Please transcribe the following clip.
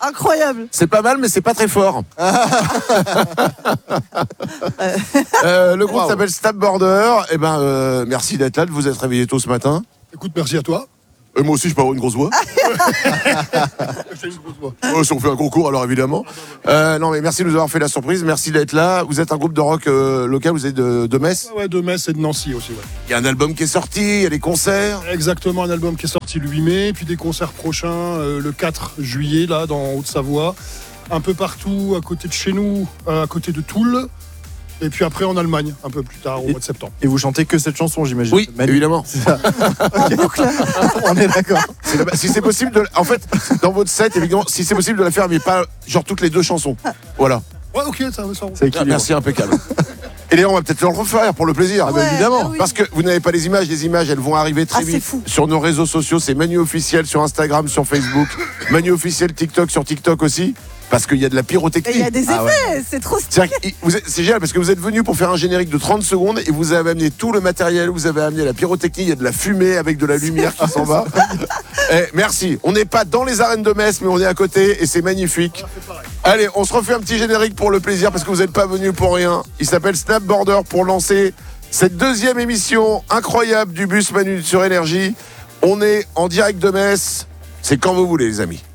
Incroyable. C'est pas mal, mais c'est pas très fort. Le groupe s'appelle Snap Border. Merci d'être là, de vous être réveillé tôt ce matin. Écoute, merci à toi. Moi aussi, je peux avoir une grosse voix. J'ai une grosse voix. Si on fait un concours, alors évidemment. Non, mais merci de nous avoir fait la surprise. Merci d'être là. Vous êtes un groupe de rock local, vous êtes de Metz. Ouais, de Metz et de Nancy aussi. Ouais. Il y a un album qui est sorti, il y a des concerts. Exactement, un album qui est sorti le 8 mai, puis des concerts prochains le 4 juillet, là, dans Haute-Savoie. Un peu partout, à côté de chez nous, à côté de Toul. Et puis après en Allemagne, un peu plus tard, au mois de septembre. Et vous chantez que cette chanson, j'imagine. Oui, évidemment. C'est ça. On est d'accord. Si c'est possible en fait, dans votre set, évidemment, si c'est possible de la faire, mais pas genre toutes les deux chansons. Voilà. Ouais, ok, ça va. C'est équilibré. Merci, impeccable. Et d'ailleurs, on va peut-être le refaire pour le plaisir. Ouais, évidemment. bah oui. Parce que vous n'avez pas les images. Les images, elles vont arriver très c'est vite fou. sur nos réseaux sociaux. C'est Manu Officiel sur Instagram, sur Facebook. Manu Officiel TikTok sur TikTok aussi. Parce qu'il y a de la pyrotechnie. Et il y a des effets, c'est trop stylé. C'est génial parce que vous êtes venu pour faire un générique de 30 secondes et vous avez amené tout le matériel, vous avez amené la pyrotechnie, il y a de la fumée avec de la lumière qui s'en va. Merci. On n'est pas dans les arènes de Metz, mais on est à côté et c'est magnifique. Allez, on se refait un petit générique pour le plaisir parce que vous n'êtes pas venu pour rien. Il s'appelle Snap Border pour lancer cette deuxième émission incroyable du Bus Manu sur Énergie. On est en direct de Metz. C'est quand vous voulez, les amis.